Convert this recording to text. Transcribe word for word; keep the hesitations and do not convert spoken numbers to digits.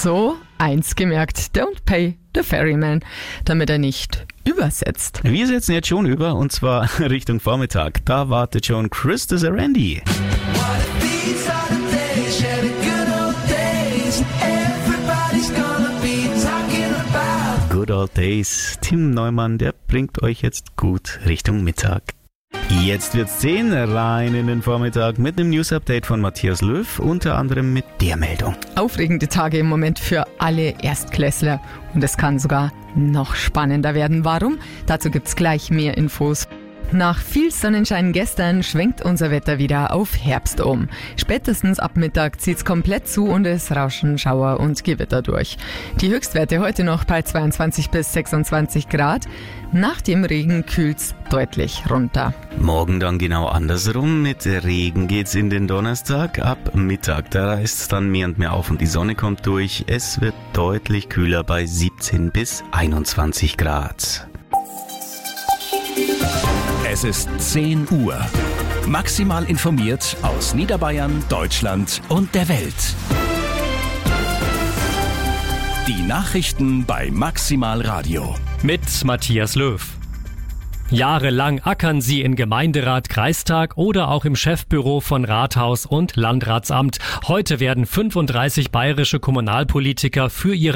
So, eins gemerkt, don't pay the ferryman, damit er nicht übersetzt. Wir setzen jetzt schon über, und zwar Richtung Vormittag. Da wartet schon Krista Randy. Good Old Days. Tim Neumann, der bringt euch jetzt gut Richtung Mittag. Jetzt wird's zehn, rein in den Vormittag mit einem News-Update von Matthias Löw, unter anderem mit der Meldung. Aufregende Tage im Moment für alle Erstklässler und es kann sogar noch spannender werden. Warum? Dazu gibt's gleich mehr Infos. Nach viel Sonnenschein gestern schwenkt unser Wetter wieder auf Herbst um. Spätestens ab Mittag zieht's komplett zu und es rauschen Schauer und Gewitter durch. Die Höchstwerte heute noch bei zweiundzwanzig bis sechsundzwanzig Grad. Nach dem Regen kühlt's deutlich runter. Morgen dann genau andersrum. Mit Regen geht's in den Donnerstag. Ab Mittag, da reißt's dann mehr und mehr auf und die Sonne kommt durch. Es wird deutlich kühler bei siebzehn bis einundzwanzig Grad. Es ist zehn Uhr. Maximal informiert aus Niederbayern, Deutschland und der Welt. Die Nachrichten bei Maximal Radio. Mit Matthias Löw. Jahrelang ackern sie in Gemeinderat, Kreistag oder auch im Chefbüro von Rathaus und Landratsamt. Heute werden fünfunddreißig bayerische Kommunalpolitiker für ihre